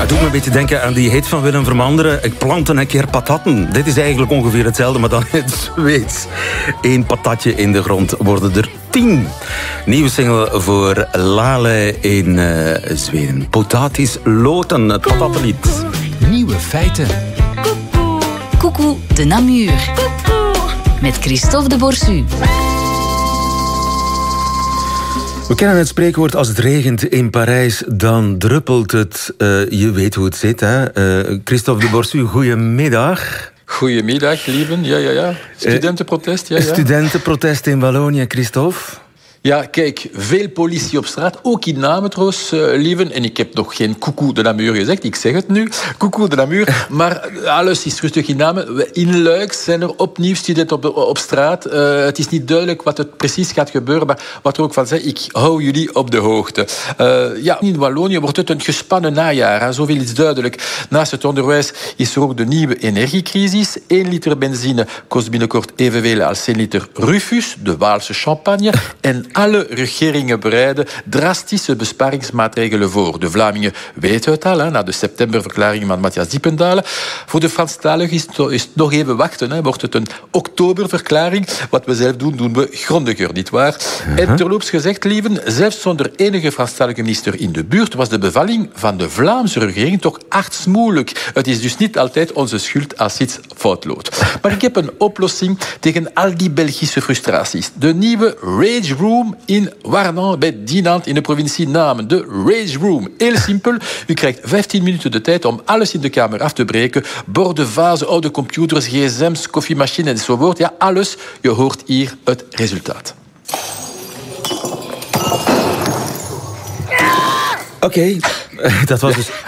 het doet me een beetje denken aan die hit van Willem Vermanderen. Ik plantte een keer patatten. Dit is eigenlijk ongeveer hetzelfde, maar dan in het Zweeds. 1 patatje in de grond worden er 10. Nieuwe single voor Lale in Zweden. Potatis loten, het patattenlied. Nieuwe feiten. Coucou de Namur. Met Christophe de Borsu. We kennen het spreekwoord: als het regent in Parijs, dan druppelt het. Je weet hoe het zit, hè? Christophe de Borsu, goedemiddag. Goedemiddag, lieven. Ja. Studentenprotest, ja. Studentenprotest in Wallonië, Christophe. Ja, kijk, veel politie op straat, ook in namen trouwens, lieven. En ik heb nog geen coucou de Namur gezegd, ik zeg het nu, coucou de Namur. Maar alles is rustig in namen. In Luik zijn er opnieuw studenten op straat. Het is niet duidelijk wat er precies gaat gebeuren, maar wat er ook van zei, ik hou jullie op de hoogte. In Wallonië wordt het een gespannen najaar, hè, zoveel is duidelijk. Naast het onderwijs is er ook de nieuwe energiecrisis. 1 liter benzine kost binnenkort evenveel als 1 liter Rufus, de Waalse champagne. En alle regeringen bereiden drastische besparingsmaatregelen voor. De Vlamingen weten het al, na de septemberverklaring van Matthias Diependalen. Voor de Franstaligen is het nog even wachten. Wordt het een oktoberverklaring? Wat we zelf doen, doen we grondiger, nietwaar? En terloops gezegd, lieven, zelfs zonder enige Franstalige minister in de buurt was de bevalling van de Vlaamse regering toch aardsmoeilijk. Het is dus niet altijd onze schuld als iets fout loopt. Maar ik heb een oplossing tegen al die Belgische frustraties. De nieuwe Rage Room in Warnan bij Dinant in de provincie Namen. De Rage Room. Heel simpel. U krijgt 15 minuten de tijd om alles in de kamer af te breken. Borden, vazen, oude computers, gsm's, koffiemachine enzovoort. Ja, alles. Je hoort hier het resultaat. Oké, dat was dus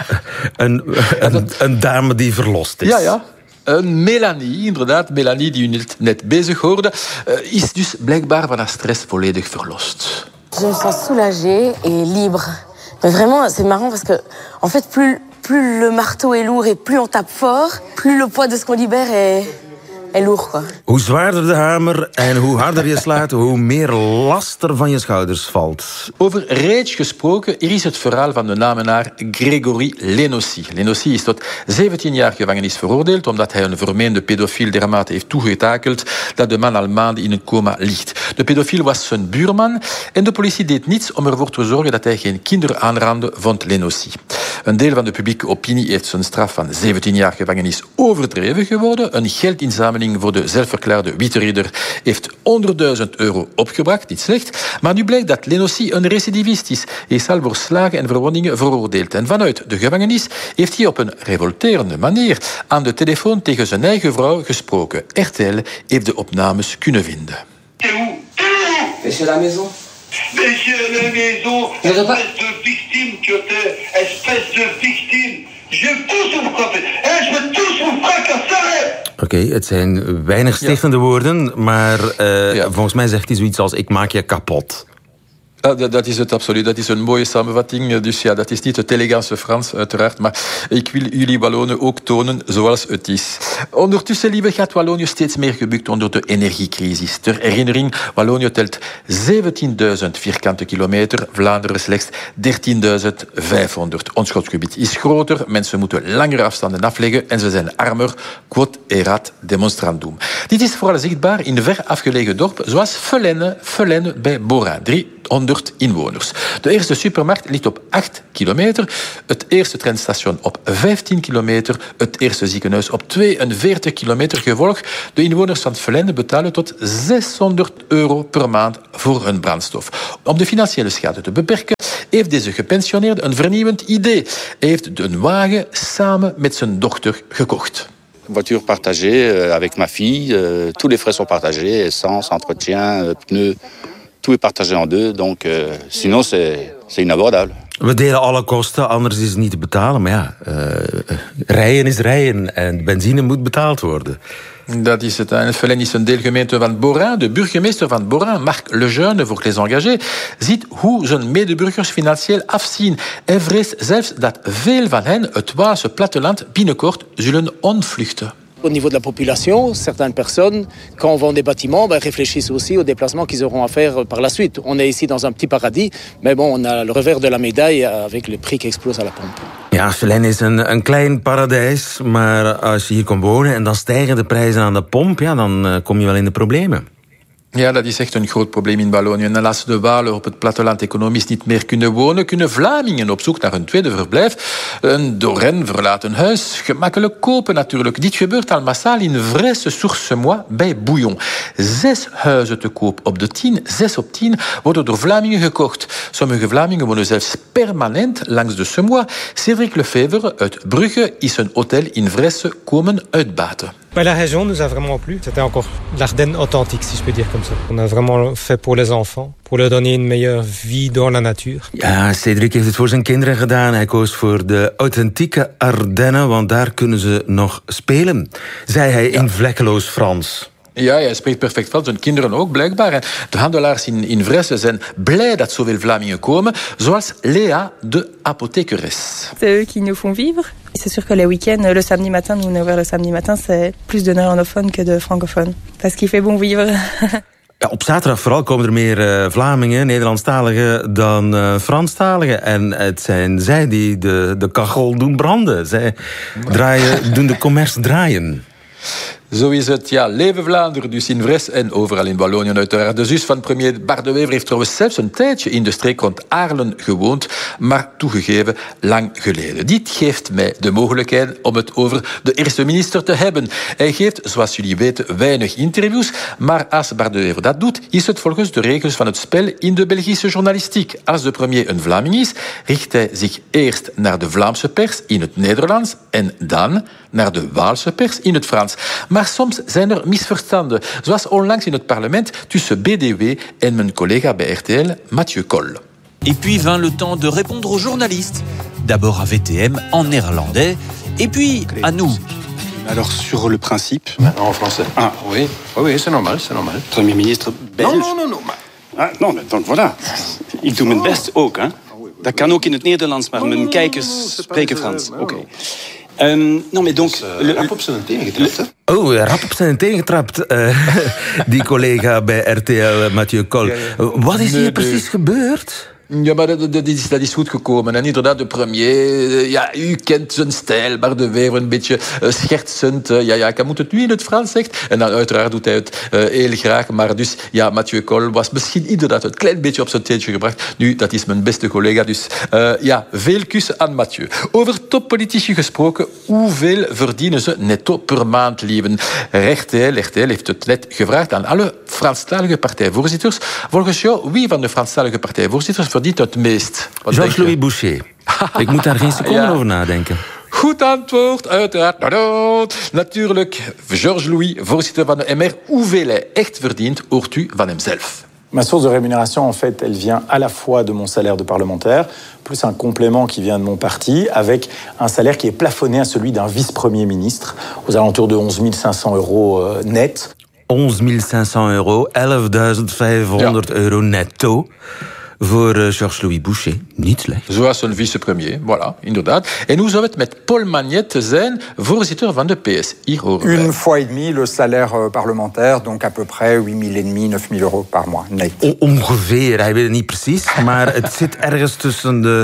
een dame die verlost is. Ja. Melanie, inderdaad, Melanie die u net bezig hoorde, is dus blijkbaar van haar stress volledig verlost. Je me sens soulagée et libre. Mais vraiment, c'est marrant parce que, en fait, plus le marteau est lourd et plus on tape fort, plus le poids de ce qu'on libère est lourd, quoi. Hoe zwaarder de hamer en hoe harder je slaat, hoe meer last er van je schouders valt. Over rage gesproken, hier is het verhaal van de namenaar Grégory Lenossi. Lenossi is tot 17 jaar gevangenis veroordeeld omdat hij een vermeende pedofiel dermate heeft toegetakeld dat de man al maanden in een coma ligt. De pedofiel was zijn buurman en de politie deed niets om ervoor te zorgen dat hij geen kinderen aanrandde, vond Lenossi. Een deel van de publieke opinie heeft zijn straf van 17 jaar gevangenis overdreven geworden. Een geldinzameling voor de zelfverklaarde witte ridder heeft 100.000 euro opgebracht, niet slecht. Maar nu blijkt dat Lenossi een recidivist is. Hij is al voor slagen en verwondingen veroordeeld. En vanuit de gevangenis heeft hij op een revolterende manier aan de telefoon tegen zijn eigen vrouw gesproken. RTL heeft de opnames kunnen vinden. T'es chez la maison? Mais chez la maison, espèce de victime que t'es, espèce de victime. Je vais tout souffrir, je vais tout souffrir. Oké, het zijn weinig stichtende woorden, maar volgens mij zegt hij zoiets als: ik maak je kapot. Dat is het absoluut. Dat is een mooie samenvatting. Dus ja, dat is niet het elegante Frans, uiteraard. Maar ik wil jullie Wallonen ook tonen zoals het is. Ondertussen, lieve, gaat Wallonië steeds meer gebukt onder de energiecrisis. Ter herinnering, Wallonië telt 17.000 vierkante kilometer. Vlaanderen slechts 13.500. Ons schotgebied is groter. Mensen moeten langere afstanden afleggen. En ze zijn armer. Quod erat demonstrandum. Dit is vooral zichtbaar in ver afgelegen dorpen, zoals Fellene bij Bora. 300 inwoners. De eerste supermarkt ligt op 8 kilometer. Het eerste treinstation op 15 kilometer. Het eerste ziekenhuis op 42 kilometer. Gevolg, de inwoners van Fellene betalen tot 600 euro per maand voor hun brandstof. Om de financiële schade te beperken, heeft deze gepensioneerde een vernieuwend idee. Hij heeft een wagen samen met zijn dochter gekocht. Voiture partagée avec ma fille. Tous les frais sont partagés. Essence, entretien, pneus. Tout est partagé en deux, donc sinon c'est inabordable. We delen alle kosten, anders is het niet te betalen. Maar ja, rijden is rijden en benzine moet betaald worden. Dat is het. En Fellene is een deelgemeente van Bora. De burgemeester van Bora, Marc Lejeune, voor Les Engagés, ziet hoe zijn medeburgers financieel afzien. Hij vreest zelfs dat veel van hen het Waalse platteland binnenkort zullen ontvluchten. Au niveau de la population, certaines personnes, quand on vend des bâtiments, réfléchissent aussi aux déplacements qu'ils auront à faire par la suite. On est ici dans un petit paradis, mais bon, on a le revers de la médaille avec le prix qui explose à la pompe. Ja, Ja, Chelene is een klein paradijs, maar als je hier komt wonen en dan stijgen de prijzen aan de pomp, ja, dan kom je wel in de problemen. Ja, dat is echt een groot probleem in Wallonië. En als de Walen op het platteland economisch niet meer kunnen wonen, kunnen Vlamingen op zoek naar een tweede verblijf een door hen verlaten huis gemakkelijk kopen natuurlijk. Dit gebeurt al massaal in Vresse-sur-Semois bij Bouillon. 6 huizen te koop op de 10, 6 op 10, worden door Vlamingen gekocht. Sommige Vlamingen wonen zelfs permanent langs de Semois. Cédric Lefevre uit Brugge is een hotel in Vresse komen uitbaten. La région nous a vraiment plu. C'était encore l'Ardenne authentique, si je peux dire comme ça. On a vraiment fait pour les enfants, pour leur donner une meilleure vie dans la nature. Ja, Cédric heeft het voor zijn kinderen gedaan. Hij koos voor de authentieke Ardennen, want daar kunnen ze nog spelen, zei hij in vlekkeloos Frans. Ja, hij spreekt perfect Frans. Zijn kinderen ook, blijkbaar. En de handelaars in Vresse zijn blij dat zoveel Vlamingen komen, zoals Léa, de apothekeres. C'est eux qui nous font vivre. C'est sûr que les week-ends, le samedi matin, nous on est ouvert le samedi matin, c'est plus de néerlandophones que de francophones. Parce qu'il fait bon vivre. Ja, op zaterdag vooral komen er meer Vlamingen, Nederlandstaligen, dan Franstaligen. En het zijn zij die de kachel doen branden. Zij doen de commerce draaien. Zo is het, ja, leven Vlaanderen dus in Vresse en overal in Wallonië uiteraard. De zus van premier Bart de Wever heeft trouwens zelfs een tijdje in de streek rond Aarlen gewoond, maar toegegeven lang geleden. Dit geeft mij de mogelijkheid om het over de eerste minister te hebben. Hij geeft, zoals jullie weten, weinig interviews, maar als Bart de Wever dat doet, is het volgens de regels van het spel in de Belgische journalistiek. Als de premier een Vlaming is, richt hij zich eerst naar de Vlaamse pers in het Nederlands en dan naar de Waalse pers in het Frans. Maar soms zijn er misverstanden, zoals onlangs in het parlement tussen BDW en mijn collega bij RTL, Mathieu Col. Et puis vint le temps de répondre aux journalistes. D'abord à VTM en néerlandais, et puis à nous. Alors sur le principe... Maintenant en français. Ah oui, oui, c'est normal, c'est normal. Premier ministre Belge. Non. Ah, non, donc voilà. Ik doe mijn best ook, hè. Dat kan ook in het Nederlands, maar mijn kijkers spreken Frans. Oké. Non, mais donc... Rap op zijn tenen getrapt, hè? Oh, rap op zijn tenen getrapt. Die collega bij RTL, Mathieu Col. Ja. Wat is hier precies gebeurd? Ja, maar dat is goed gekomen. En inderdaad, de premier, ja, u kent zijn stijl, maar de Wever een beetje schertsend. Ik moet het nu in het Frans zegt. En dan uiteraard doet hij het heel graag. Maar dus, ja, Mathieu Col was misschien inderdaad een klein beetje op zijn teentje gebracht. Nu, dat is mijn beste collega. Dus veel kussen aan Mathieu. Over toppolitici gesproken, hoeveel verdienen ze netto per maand, lieven? RTL heeft het net gevraagd aan alle Franstalige partijvoorzitters. Volgens jou, wie van de Franstalige partijvoorzitters verdient het meest? Georges-Louis Boucher. Ik moet daar geen seconde over nadenken. Goed antwoord, uiteraard. Natuurlijk, Georges-Louis, voorzitter van de MR. Hoeveel hij echt verdient, hoort u van hemzelf. Ma source de rémunération, en fait, elle vient à la fois de mon salaire de parlementaire, plus un complément qui vient de mon parti, avec un salaire qui est plafonné à celui d'un vice-premier ministre, aux alentours de 11 500 € net. 11 500 €, 11.500 euro netto. Voor Georges-Louis Boucher, niet slecht. Zoals een vicepremier, voilà, inderdaad. En hoe zou het met Paul Magnette zijn, voorzitter van de PS? Hier horen wij. Une fois et demi le salaire parlementaire, donc à peu près 8 500, 9 000 € par mois, net. Ongeveer, hij weet het niet precies, maar het zit ergens tussen de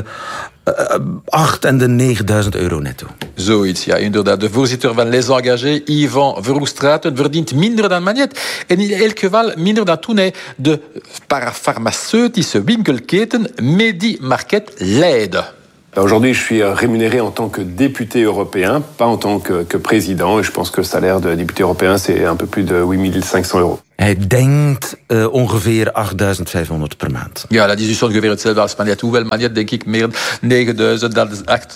8 en de 9.000 euro netto. Zoiets, ja, inderdaad. De voorzitter van Les Engagés, Yvan Verhoestraten, verdient minder dan Magnette. En in elk geval minder dan toen hij de parafarmaceutische winkelketen Medi Market leidde. Aujourd'hui, je suis rémunéré en tant que député européen, pas en tant que président. Et je pense que le salaire de député européen, c'est un peu plus de 8 500 €. Hij denkt ongeveer 8.500 per maand. Ja, dat is dus ongeveer hetzelfde als Magnette. Hoewel Magnette, denk ik, meer 9.000 dan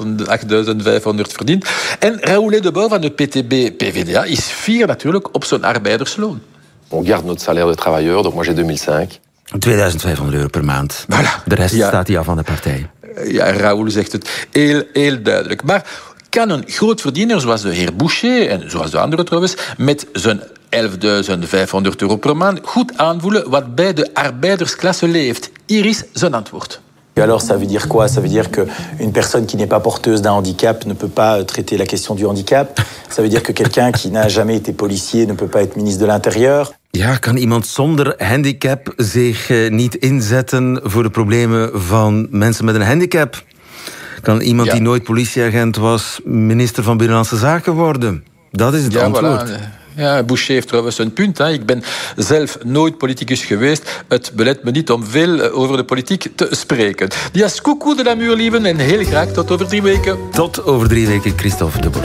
8.500 verdient. En Raoul de Bouw van de PTB-PVDA is fier natuurlijk op zijn arbeidersloon. On garde notre salaire de travailleur, donc moi j'ai 2005. 2.500 euro per maand. Voilà. De rest staat hij af van de partij. Ja, Raoul zegt het heel duidelijk. Maar kan een grootverdiener zoals de heer Boucher, en zoals de andere trouwens, met zijn 11.500 € per maand goed aanvoelen wat bij de arbeidersklasse leeft? Hier is zijn antwoord. Et alors, ça veut dire quoi? Ça veut dire qu'une personne qui n'est pas porteuse d'un handicap ne peut pas traiter la question du handicap. Ça veut dire que quelqu'un qui n'a jamais été policier ne peut pas être ministre de l'Intérieur. Ja, kan iemand zonder handicap zich niet inzetten voor de problemen van mensen met een handicap? Kan iemand die nooit politieagent was, minister van Binnenlandse Zaken worden? Dat is het antwoord. Voilà. Ja, Boucher heeft trouwens een punt. Hè. Ik ben zelf nooit politicus geweest. Het belet me niet om veel over de politiek te spreken. Coucou de Namur, lieven. En heel graag tot over 3 weken. Tot over 3 weken, Christophe de Borsu.